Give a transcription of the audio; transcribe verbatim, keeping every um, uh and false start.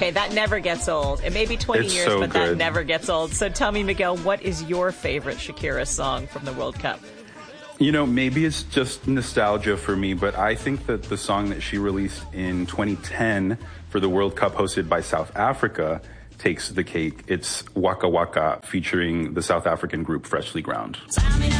Okay, that never gets old. It may be twenty It's years, so but good. that never gets old. So tell me, Miguel, what is your favorite Shakira song from the World Cup? You know, maybe it's just nostalgia for me, but I think that the song that she released in twenty ten for the World Cup hosted by South Africa takes the cake. It's Waka Waka featuring the South African group Freshly Ground.